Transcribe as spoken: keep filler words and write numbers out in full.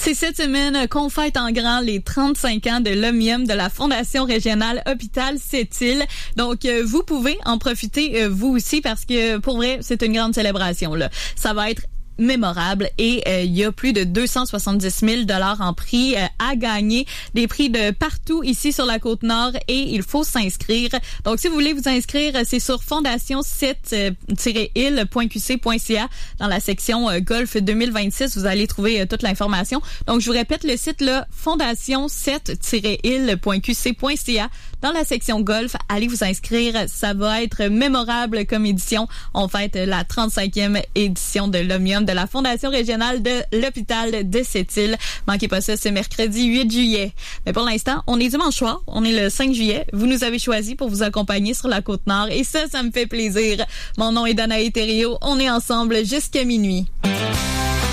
C'est cette semaine qu'on fête en grand les trente-cinq ans de l'Omnium de la Fondation régionale Hôpital Sept-Îles. Donc, euh, vous pouvez en profiter, euh, vous aussi, parce que, pour vrai, c'est une grande célébration, là. Ça va être mémorable et euh, il y a plus de deux cent soixante-dix mille dollars en prix euh, à gagner, des prix de partout ici sur la Côte-Nord et il faut s'inscrire. Donc si vous voulez vous inscrire, c'est sur fondation sept tiret île point q c point c a dans la section euh, Golf deux mille vingt-six, vous allez trouver euh, toute l'information. Donc je vous répète le site là, fondation sept tiret île point q c point c a dans la section Golf, allez vous inscrire, ça va être mémorable comme édition. On fête la trente-cinquième édition de l'Omnium de la Fondation régionale de l'Hôpital de Sept-Îles. Manquez pas ça, c'est mercredi huit juillet. Mais pour l'instant, on est dimanche soir, on est le cinq juillet. Vous nous avez choisi pour vous accompagner sur la Côte-Nord et ça, ça me fait plaisir. Mon nom est Danae Thériault, on est ensemble jusqu'à minuit.